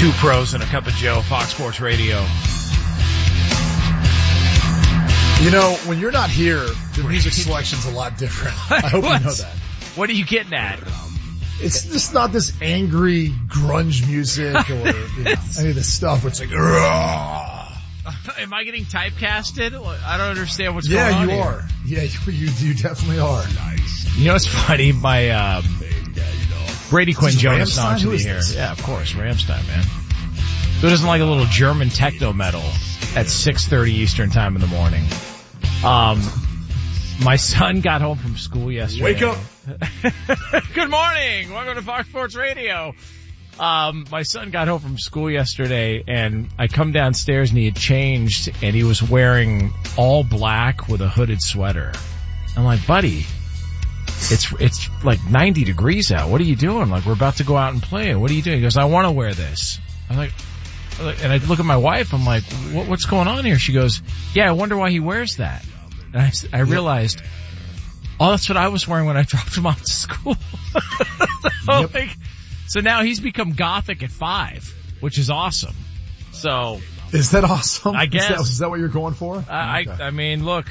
Two Pros and a Cup of Joe, Fox Sports Radio. You know, when you're not here, the music selection's a lot different. I hope you know that. What are you getting at? It's just not this angry grunge music or any of this stuff where it's like, Am I getting typecasted? I don't understand what's going on. Yeah, you are. Yeah, you definitely are. Nice. You know what's funny? My Brady Quinn Jonas songs to be here. Yeah, of course, Rammstein, man. Who doesn't like a little German techno metal at 6:30 Eastern time in the morning? My son got home from school yesterday. Wake up. Good morning. Welcome to Fox Sports Radio. My son got home from school yesterday and I come downstairs and he had changed and he was wearing all black with a hooded sweater. I'm like, buddy, it's like 90 degrees out. What are you doing? Like, we're about to go out and play. What are you doing? He goes, I want to wear this. I'm like, and I look at my wife. I'm like, what's going on here? She goes, yeah, I wonder why he wears that. And I realized, oh, that's what I was wearing when I dropped him off to school. So now he's become gothic at 5, which is awesome. So. Is that awesome? I guess. Is that what you're going for? Okay. I mean, look,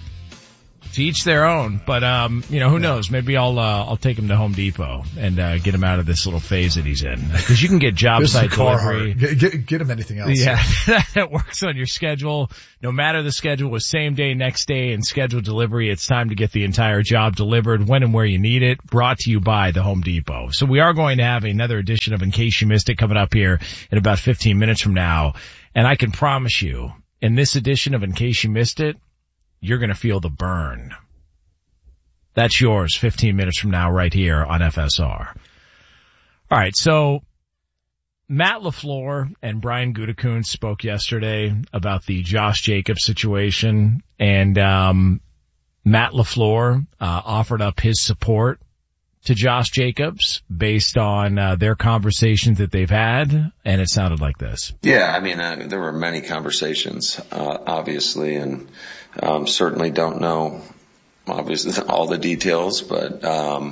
to each their own, but, who knows? Maybe I'll take him to Home Depot and, get him out of this little phase that he's in. Cause you can get job site delivery. Get him anything else. Yeah. That works on your schedule. No matter the schedule with same day, next day and scheduled delivery, it's time to get the entire job delivered when and where you need it. Brought to you by the Home Depot. So we are going to have another edition of In Case You Missed It coming up here in about 15 minutes from now. And I can promise you, in this edition of In Case You Missed It, you're going to feel the burn. That's yours 15 minutes from now right here on FSR. All right, so Matt LaFleur and Brian Gutekunst spoke yesterday about the Josh Jacobs situation, and Matt LaFleur offered up his support to Josh Jacobs based on their conversations that they've had, and it sounded like this. Yeah, I mean, there were many conversations, obviously, and certainly don't know, obviously, all the details, but,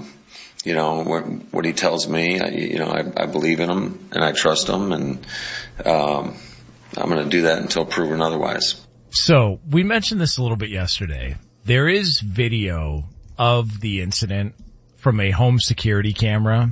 what he tells me, I believe in him, and I trust him, and I'm going to do that until proven otherwise. So, we mentioned this a little bit yesterday. There is video of the incident from a home security camera.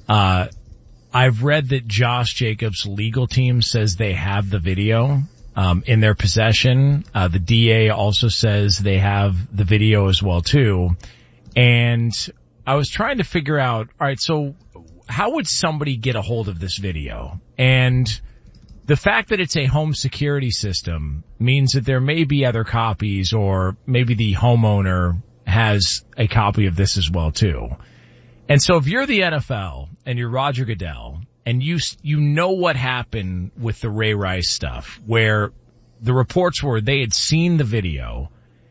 I've read that Josh Jacobs' legal team says they have the video in their possession. The DA also says they have the video as well too. And I was trying to figure out, all right, so how would somebody get a hold of this video? And the fact that it's a home security system means that there may be other copies, or maybe the homeowner has a copy of this as well too. And so if you're the NFL and you're Roger Goodell and you know what happened with the Ray Rice stuff, where the reports were they had seen the video,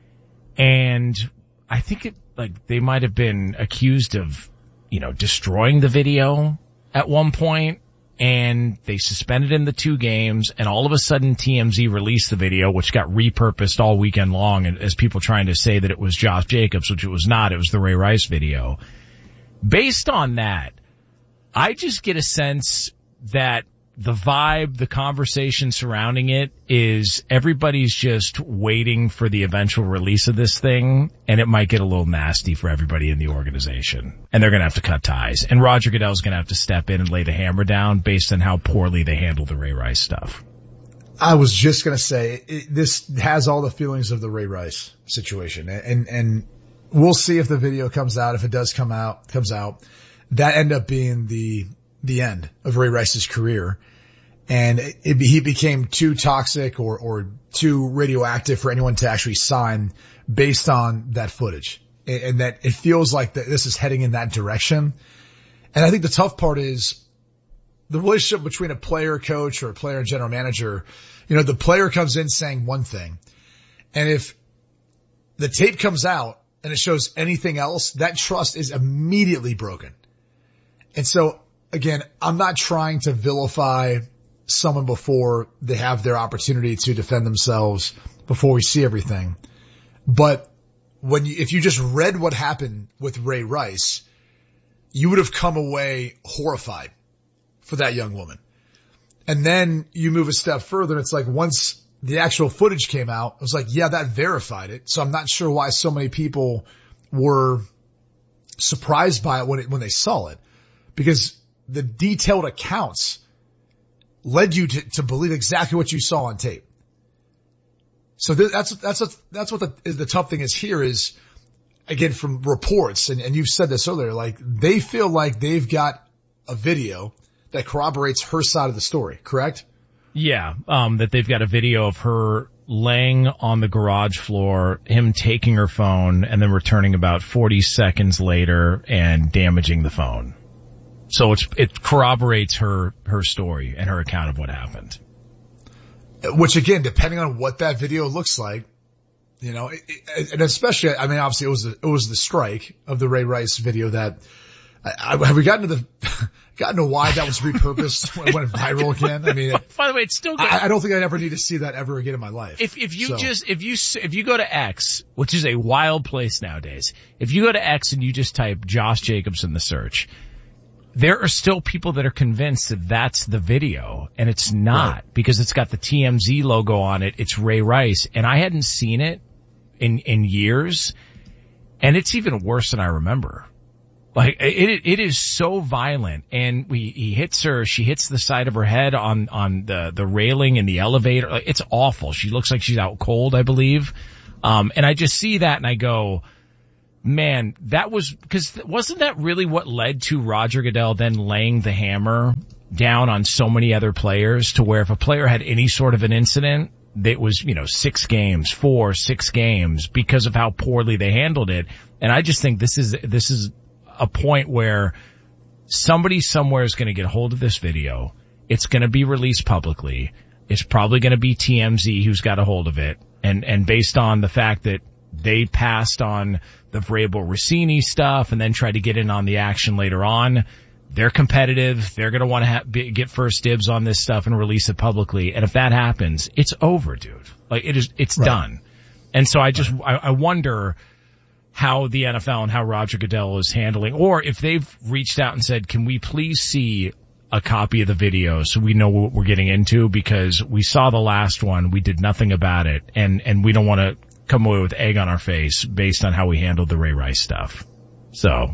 and I think they might have been accused of, destroying the video at one point, and they suspended him the 2 games, and all of a sudden TMZ released the video, which got repurposed all weekend long as people trying to say that it was Josh Jacobs, which it was not. It was the Ray Rice video. Based on that, I just get a sense that the vibe, the conversation surrounding it is everybody's just waiting for the eventual release of this thing, and it might get a little nasty for everybody in the organization. And they're going to have to cut ties. And Roger Goodell's going to have to step in and lay the hammer down based on how poorly they handled the Ray Rice stuff. I was just going to say, this has all the feelings of the Ray Rice situation. And we'll see if the video comes out. If it does comes out, that end up being the end of Ray Rice's career. And he became too toxic or too radioactive for anyone to actually sign based on that footage. And that it feels like that this is heading in that direction. And I think the tough part is the relationship between a player coach or a player and general manager. The player comes in saying one thing, and if the tape comes out and it shows anything else, that trust is immediately broken. And so again, I'm not trying to vilify someone before they have their opportunity to defend themselves, before we see everything. But if you just read what happened with Ray Rice, you would have come away horrified for that young woman. And then you move a step further and it's like once the actual footage came out, it was like, yeah, that verified it. So I'm not sure why so many people were surprised by it when they saw it, because the detailed accounts led you to believe exactly what you saw on tape. So that's what the tough thing is here is, again, from reports, and you've said this earlier, like they feel like they've got a video that corroborates her side of the story, correct? Yeah, that they've got a video of her laying on the garage floor, him taking her phone and then returning about 40 seconds later and damaging the phone. So it corroborates her story and her account of what happened. Which again, depending on what that video looks like, you know, and especially, I mean, obviously it was the strike of the Ray Rice video that, have we gotten to why that was repurposed when it went viral again? I mean, by the way, it's still good. I don't think I'd ever need to see that ever again in my life. If you go to X, which is a wild place nowadays, if you go to X and you just type Josh Jacobs in the search, there are still people that are convinced that that's the video, and it's not, right, because it's got the TMZ logo on it. It's Ray Rice, and I hadn't seen it in years, and it's even worse than I remember. Like, it is so violent, and he hits her, she hits the side of her head on the railing in the elevator. Like, it's awful. She looks like she's out cold, I believe. And I just see that and I go, man, wasn't that really what led to Roger Goodell then laying the hammer down on so many other players, to where if a player had any sort of an incident, it was, 6 games because of how poorly they handled it. And I just think this is a point where somebody somewhere is going to get hold of this video. It's going to be released publicly. It's probably going to be TMZ who's got a hold of it. And based on the fact that they passed on the Vrabel Rossini stuff and then tried to get in on the action later on, they're competitive. They're going to want to get first dibs on this stuff and release it publicly. And if that happens, it's over, dude. Like, it's right, done. And so I wonder how the NFL and how Roger Goodell is handling, or if they've reached out and said, can we please see a copy of the video so we know what we're getting into, because we saw the last one, we did nothing about it, and we don't want to come away with egg on our face based on how we handled the Ray Rice stuff. So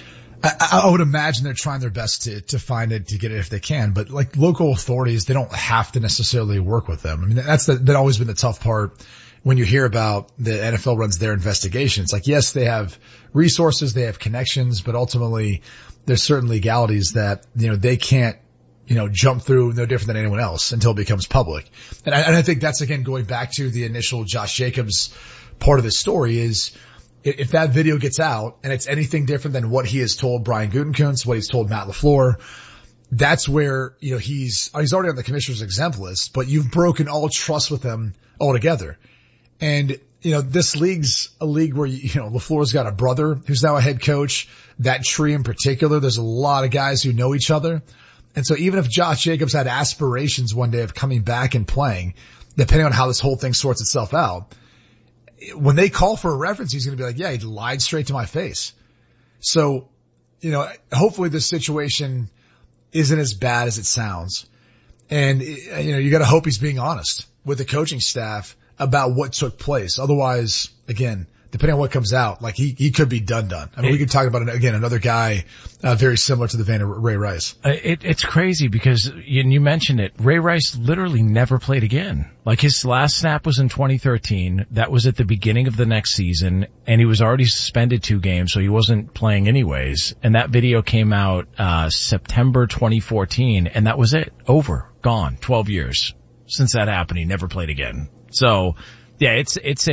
I would imagine they're trying their best to find it, to get it if they can, but like local authorities, they don't have to necessarily work with them. I mean, that's always been the tough part. When you hear about the NFL runs their investigation, it's like, yes, they have resources, they have connections, but ultimately there's certain legalities that, they can't, jump through, no different than anyone else until it becomes public. And I think that's, again, going back to the initial Josh Jacobs part of the story is, if that video gets out and it's anything different than what he has told Brian Gutekunst, what he's told Matt LaFleur, that's where, he's already on the commissioner's exempt list, but you've broken all trust with him altogether. And, this league's a league where, LaFleur's got a brother who's now a head coach. That tree in particular, there's a lot of guys who know each other. And so even if Josh Jacobs had aspirations one day of coming back and playing, depending on how this whole thing sorts itself out, when they call for a reference, he's going to be like, yeah, he lied straight to my face. So, hopefully this situation isn't as bad as it sounds. And, you got to hope he's being honest with the coaching staff about what took place. Otherwise, again, depending on what comes out, like he could be done. I mean, we could talk about another guy, very similar to the vein of Ray Rice. It's crazy because you mentioned it. Ray Rice literally never played again. Like his last snap was in 2013. That was at the beginning of the next season, and he was already suspended 2 games, so he wasn't playing anyways. And that video came out, September 2014, and that was it. Over. Gone. 12 years since that happened. He never played again. So, yeah, it's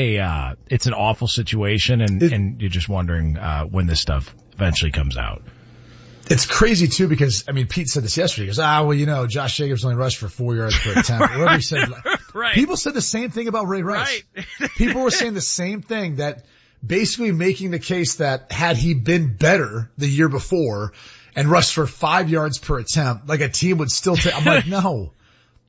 an awful situation, and you're just wondering, when this stuff eventually comes out. It's crazy too, because, I mean, Pete said this yesterday. He goes, Josh Jacobs only rushed for 4 yards per attempt. Whatever he said. Right. People said the same thing about Ray Rice. Right. People were saying the same thing, that basically making the case that had he been better the year before and rushed for 5 yards per attempt, like a team would still take, I'm like, no.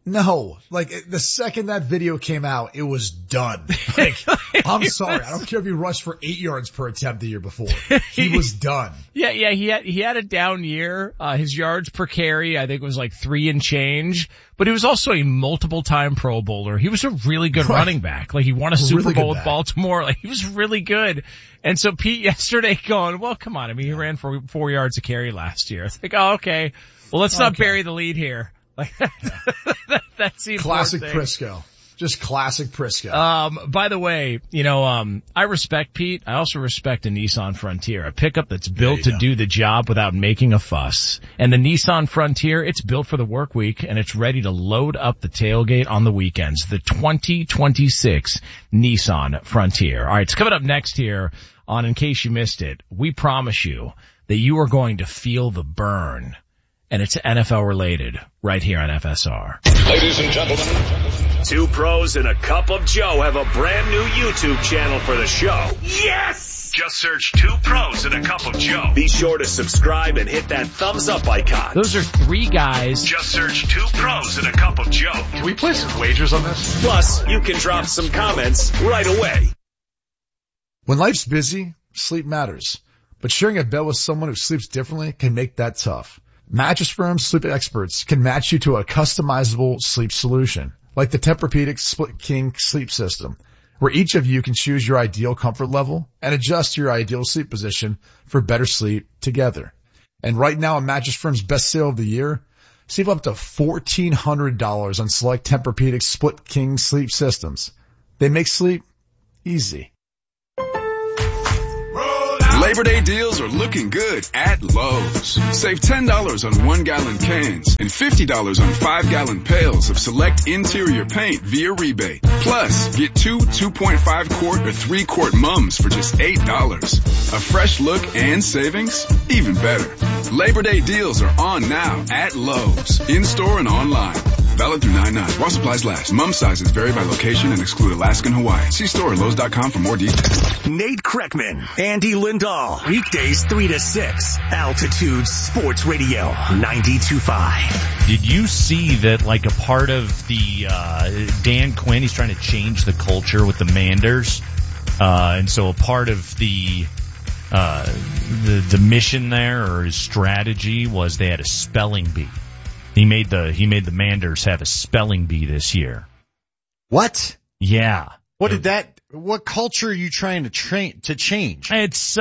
No, like the second that video came out, it was done. Like, I'm sorry. I don't care if he rushed for 8 yards per attempt the year before. He was done. Yeah. He had a down year. His yards per carry, I think, was like 3 and change, but he was also a multiple time Pro Bowler. He was a really good running back. Like he won a Super Bowl with Baltimore. Like he was really good. And so Pete yesterday going, well, come on. I mean, he ran for 4 yards a carry last year. It's like, oh, okay. Well, let's not bury the lead here. Like that's the classic thing. Prisco. Just classic Prisco. By the way, I respect Pete. I also respect a Nissan Frontier, a pickup that's built to do the job without making a fuss. And the Nissan Frontier, it's built for the work week and it's ready to load up the tailgate on the weekends. The 2026 Nissan Frontier. All right, it's coming up next here on In Case You Missed It. We promise you that you are going to feel the burn. And it's NFL related right here on FSR. Ladies and gentlemen, 2 pros and a cup of Joe have a brand new YouTube channel for the show. Yes! Just search 2 pros and a cup of Joe. Be sure to subscribe and hit that thumbs up icon. Those are 3 guys. Just search 2 pros and a cup of Joe. Can we play some wagers on this? Plus, you can drop some comments right away. When life's busy, sleep matters. But sharing a bed with someone who sleeps differently can make that tough. Mattress Firm's sleep experts can match you to a customizable sleep solution, like the Tempur-Pedic Split King sleep system, where each of you can choose your ideal comfort level and adjust your ideal sleep position for better sleep together. And right now, on Mattress Firm's best sale of the year, save up to $1,400 on select Tempur-Pedic Split King sleep systems. They make sleep easy. Labor Day deals are looking good at Lowe's. Save $10 on 1-gallon cans and $50 on 5-gallon pails of select interior paint via rebate. Plus, get 2 2.5-quart or 3-quart mums for just $8. A fresh look and savings? Even better. Labor Day deals are on now at Lowe's, in-store and online. Valid through 9/9. While supplies last. Mum sizes vary by location and exclude Alaska and Hawaii. See store at Lowe's.com for more details. Nate Kreckman, Andy Lindahl. Weekdays 3 to 6. Altitude Sports Radio 92.5. Did you see that like a part of the Dan Quinn, he's trying to change the culture with the Manders. And so a part of the mission there or his strategy was they had a spelling bee. He made the Manders have a spelling bee this year. What? Yeah. What culture are you trying to change? It's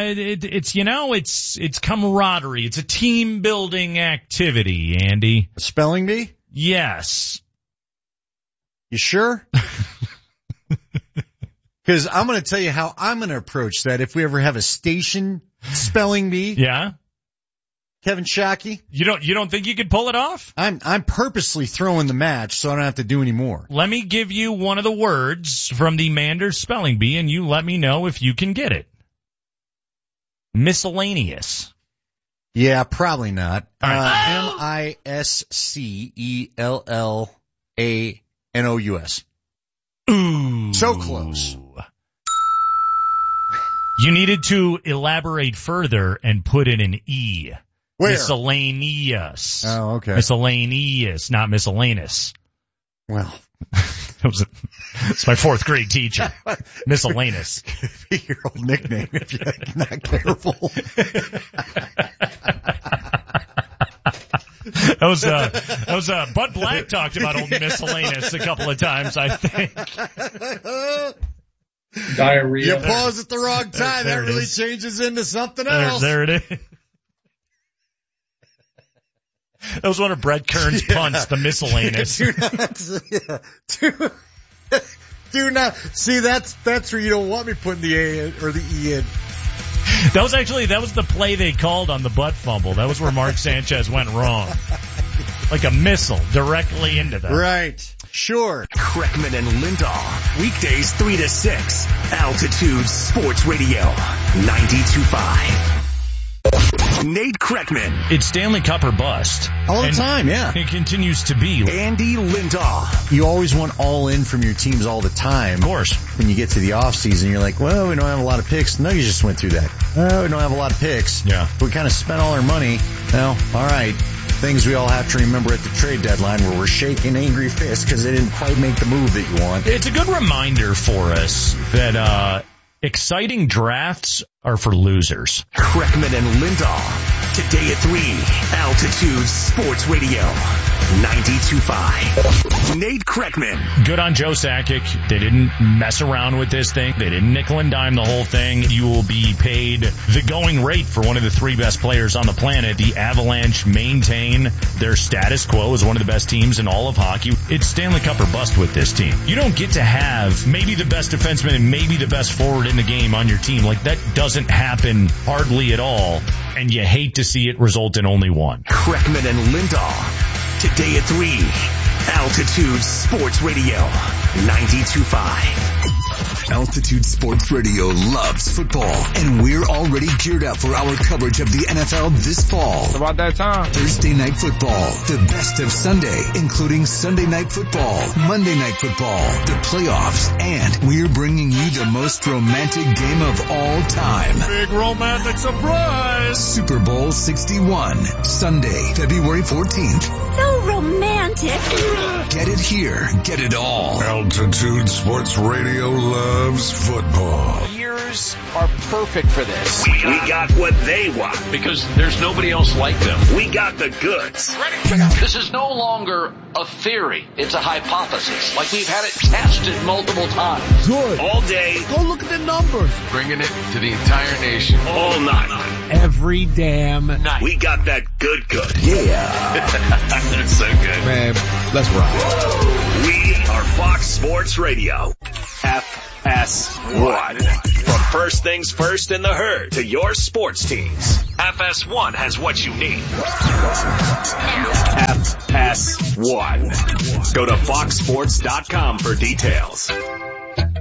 camaraderie. It's a team building activity, Andy. A spelling bee? Yes. You sure? Because I'm going to tell you how I'm going to approach that if we ever have a station spelling bee. Yeah. Kevin Shockey. You don't think you could pull it off? I'm purposely throwing the match so I don't have to do any more. Let me give you one of the words from the Manders spelling bee and you let me know if you can get it. Miscellaneous. Yeah, probably not. All right. Miscellanous. Ooh. So close. You needed to elaborate further and put in an E. Where? Miscellaneous. Oh, okay. Miscellaneous, not miscellaneous. Well, it's my 4th grade teacher. Miscellaneous. Be your old nickname if you're not careful. That was Bud Black talked about old miscellaneous a couple of times, I think. Diarrhea. You pause at the wrong time. There that really is. changes into something else. There it is. That was one of Brett Kern's punts, the miscellaneous. Do not. See, that's where you don't want me putting the A in, or the E in. That was the play they called on the butt fumble. That was where Mark Sanchez went wrong. Like a missile directly into them. Right. Sure. Kreckman and Lindahl. Weekdays 3 to 6. Altitude Sports Radio 92.5. Nate Kreckman. It's Stanley Cup or bust. All the time, yeah. It continues to be. Andy Lindahl. You always want all in from your teams all the time. Of course. When you get to the off season, you're like, well, we don't have a lot of picks. No, you just went through that. Oh, we don't have a lot of picks. Yeah. We kind of spent all our money. Well, all right. things we all have to remember at the trade deadline where we're shaking angry fists because they didn't quite make the move that you want. It's a good reminder for us that exciting drafts are for losers. Kreckman and Lindahl. Today at 3, Altitude Sports Radio, 92.5. Nate Kreckman. Good on Joe Sakic. They didn't mess around with this thing. They didn't nickel and dime the whole thing. You will be paid the going rate for one of the 3 best players on the planet. The Avalanche maintain their status quo as one of the best teams in all of hockey. It's Stanley Cup or bust with this team. You don't get to have maybe the best defenseman and maybe the best forward in the game on your team. Like, that doesn't happen hardly at all, and you hate to see it result in only one. Kreckman and Lindahl. Today at 3, Altitude Sports Radio, 92.5. Altitude Sports Radio loves football, and we're already geared up for our coverage of the NFL this fall. It's about that time. Thursday Night Football, the best of Sunday, including Sunday Night Football, Monday Night Football, the playoffs, and we're bringing you the most romantic game of all time. Big romantic surprise. Super Bowl 61, Sunday, February 14th. So romantic. Get it here. Get it all. Altitude Sports Radio loves football. Years are perfect for this. We got what they want. Because there's nobody else like them. We got the goods. This is no longer a theory. It's a hypothesis. Like, we've had it tested multiple times. Good. All day. Go look at the numbers. Bringing it to the entire nation. All night. Every damn night. We got that good. Yeah. That's so good. Man, let's rock. We are Fox Sports Radio. FS1. From first things first in the herd to your sports teams, FS1 has what you need. FS1. Go to foxsports.com for details.